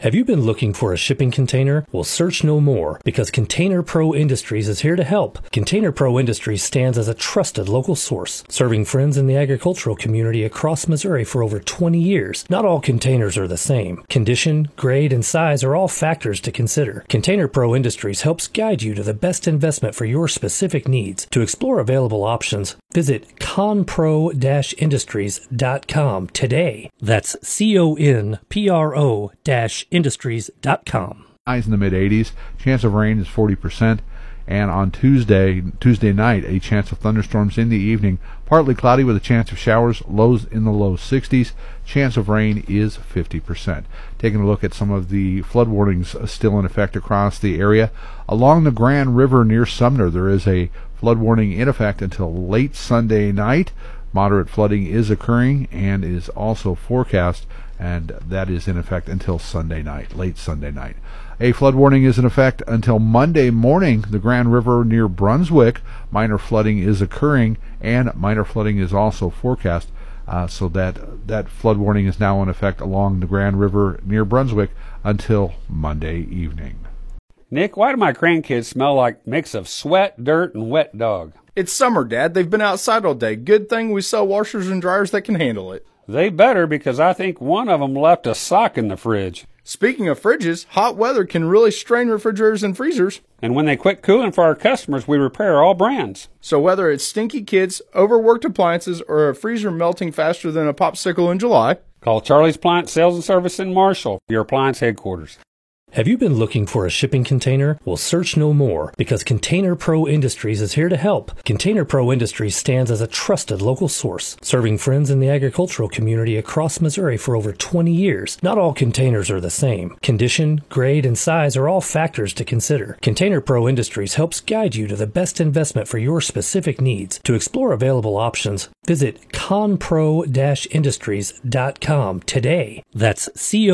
Have you been looking for a shipping container? Well, search no more, because Container Pro Industries is here to help. Container Pro Industries stands as a trusted local source, serving friends in the agricultural community across Missouri for over 20 years. Not all containers are the same. Condition, grade, and size are all factors to consider. Container Pro Industries helps guide you to the best investment for your specific needs. To explore available options, visit conpro-industries.com today. That's CONPRO-industries.com. Highs in the mid-80s. Chance of rain is 40%. And on Tuesday night, a chance of thunderstorms in the evening. Partly cloudy with a chance of showers. Lows in the low 60s. Chance of rain is 50%. Taking a look at some of the flood warnings still in effect across the area. Along the Grand River near Sumner, there is a flood warning in effect until late Sunday night. Moderate flooding is occurring and is also forecast, and that is in effect until Sunday night, late Sunday night. A flood warning is in effect until Monday morning. The Grand River near Brunswick, minor flooding is occurring, and minor flooding is also forecast. So that flood warning is now in effect along the Grand River near Brunswick until Monday evening. Nick, why do my grandkids smell like a mix of sweat, dirt, and wet dog? It's summer, Dad. They've been outside all day. Good thing we sell washers and dryers that can handle it. They better, because I think one of them left a sock in the fridge. Speaking of fridges, hot weather can really strain refrigerators and freezers. And when they quit cooling for our customers, we repair all brands. So whether it's stinky kids, overworked appliances, or a freezer melting faster than a popsicle in July, call Charlie's Appliance Sales and Service in Marshall, your appliance headquarters. Have you been looking for a shipping container? Well, search no more, because Container Pro Industries is here to help. Container Pro Industries stands as a trusted local source, serving friends in the agricultural community across Missouri for over 20 years. Not all containers are the same. Condition, grade, and size are all factors to consider. Container Pro Industries helps guide you to the best investment for your specific needs. To explore available options, visit conpro-industries.com today. That's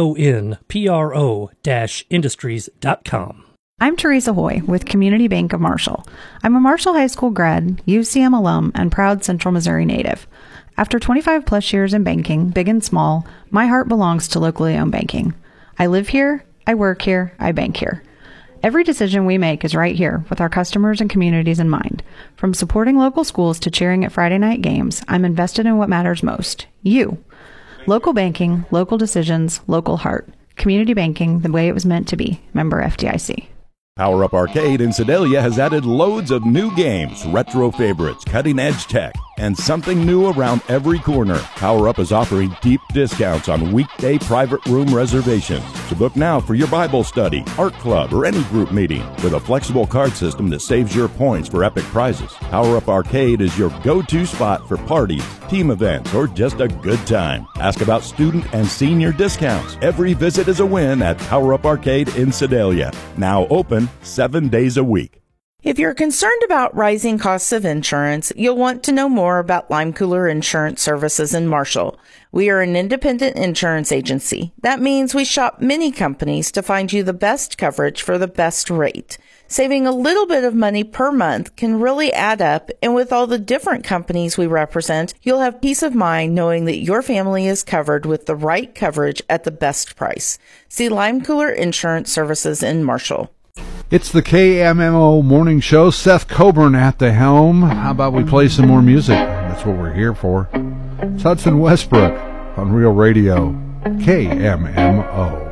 CONPRO-industries.com. I'm Teresa Hoy with Community Bank of Marshall. I'm a Marshall High School grad, UCM alum, and proud Central Missouri native. After 25 plus years in banking, big and small, my heart belongs to locally owned banking. I live here, I work here, I bank here. Every decision we make is right here with our customers and communities in mind. From supporting local schools to cheering at Friday night games, I'm invested in what matters most, you. Local banking, local decisions, local heart. Community banking the way it was meant to be. Member FDIC. Power Up Arcade in Sedalia has added loads of new games, retro favorites, cutting-edge tech, and something new around every corner. Power Up is offering deep discounts on weekday private room reservations. So book now for your Bible study, art club, or any group meeting with a flexible card system that saves your points for epic prizes. Power Up Arcade is your go-to spot for parties, team events, or just a good time. Ask about student and senior discounts. Every visit is a win at Power Up Arcade in Sedalia. Now open 7 days a week. If you're concerned about rising costs of insurance, you'll want to know more about Lime Cooler Insurance Services in Marshall. We are an independent insurance agency. That means we shop many companies to find you the best coverage for the best rate. Saving a little bit of money per month can really add up, and with all the different companies we represent, you'll have peace of mind knowing that your family is covered with the right coverage at the best price. See Lime Cooler Insurance Services in Marshall. It's the KMMO Morning Show. Seth Coburn at the helm. How about we play some more music? That's what we're here for. It's Hudson Westbrook on Real Radio, KMMO.